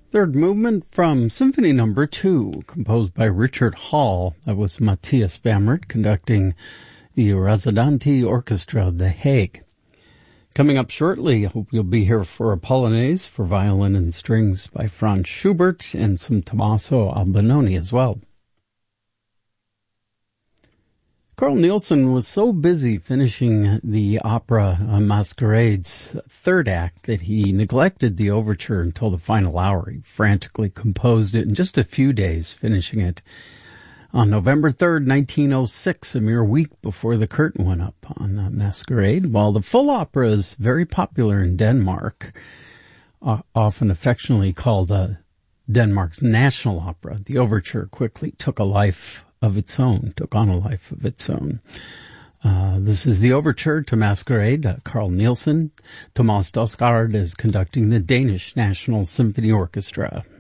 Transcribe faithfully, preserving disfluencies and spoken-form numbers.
Third movement from Symphony Number Two, composed by Richard Hall. That was Matthias Bamert conducting the Residenti Orchestra of The Hague. Coming up shortly, I hope you'll be here for a Polonaise for violin and strings by Franz Schubert and some Tommaso Albinoni as well. Carl Nielsen was so busy finishing the opera uh, Masquerade's third act that he neglected the overture until the final hour. He frantically composed it in just a few days, finishing it on November third, nineteen oh six, a mere week before the curtain went up on uh, Masquerade. While the full opera is very popular in Denmark, uh, often affectionately called uh, Denmark's national opera, the overture quickly took a life of its own, took on a life of its own. Uh, this is the overture to Masquerade, uh, Carl Nielsen. Thomas Dausgaard is conducting the Danish National Symphony Orchestra.